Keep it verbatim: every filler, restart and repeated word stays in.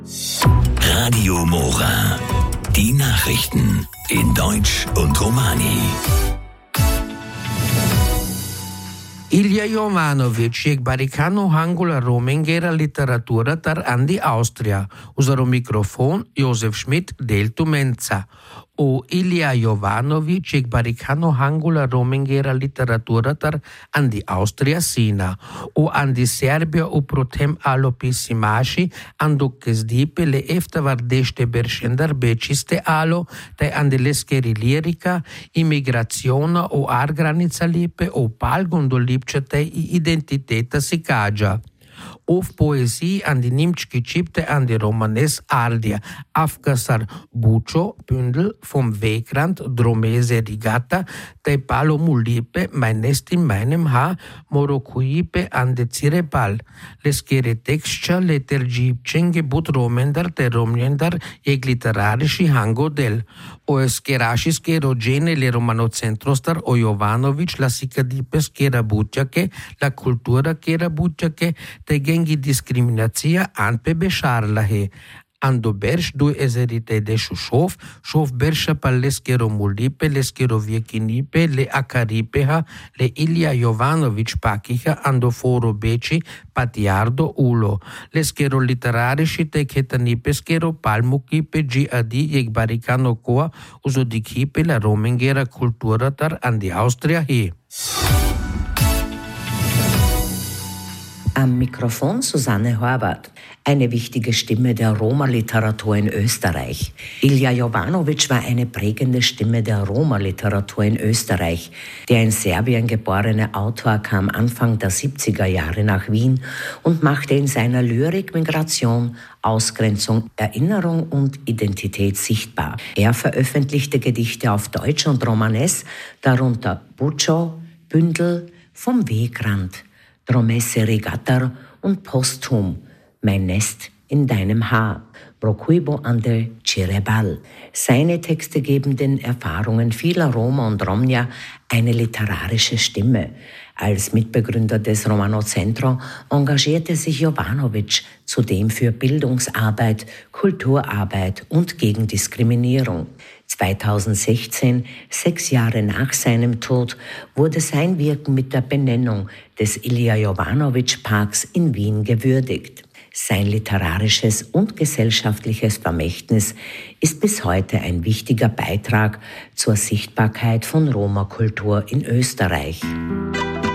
Radio Mora. Die Nachrichten in Deutsch und Romani. Ilija Jovanović je barikano hangula romengera literatura tar andi Austria. Uzaro mikrofon Josef Schmidt del Tumenza. O Ilija Jovanović je barikano hangula romengera literatura tar andi Austria sina. O andi Serbia u protem alo pisimaši ando kezdipe le eftavar dešte beršendar bečiste alo taj andi leskeri lirika, imigraciona o argranica lipe o palgondo lipčate i identiteta si kađa. O v poeziji andi nimčki čipte andi romanes Ardija, Afkasar Bučo, Bündel, vom Wegrand, Dromese Rigata, taj palo mulipe, majnesti meinem ha, morokuipe ande cirebal, leskere tekstša leterđipčenge bud romendar te romljendar je literariši hangodel. O eskerašiske rođene le romanocentros o Jovanović la sikadipe skera butjake, la kultura kera butjake, te gengi diskriminacija anpe bešarlahe. Ando berš du ezerite de šušov, šov berša pa leskero mulipe, leskero vjekinipe, le akaripeha, le Ilija Jovanović pakiha, ando foro beči, patiardo ulo. Leskero literariši te ketanipe skero palmukipe gi adi jek barikano koa, uzodikipe la romengera kultura tar andi Austria he. Am Mikrofon Susanne Horvath, eine wichtige Stimme der Roma-Literatur in Österreich. Ilija Jovanović war eine prägende Stimme der Roma-Literatur in Österreich. Der in Serbien geborene Autor kam Anfang der siebziger Jahre nach Wien und machte in seiner Lyrik Migration, Ausgrenzung, Erinnerung und Identität sichtbar. Er veröffentlichte Gedichte auf Deutsch und Romanes, darunter Bučo, Bündel, vom Wegrand, Dromese Rigatar und posthum Mein Nest in deinem Haar, Procuibo ande Cirebal. Seine Texte geben den Erfahrungen vieler Roma und Romja eine literarische Stimme. Als Mitbegründer des Romanocentro engagierte sich Jovanović zudem für Bildungsarbeit, Kulturarbeit und gegen Diskriminierung. zweitausendsechzehn, sechs Jahre nach seinem Tod, wurde sein Wirken mit der Benennung des Ilija Jovanović Parks in Wien gewürdigt. Sein literarisches und gesellschaftliches Vermächtnis ist bis heute ein wichtiger Beitrag zur Sichtbarkeit von Roma-Kultur in Österreich.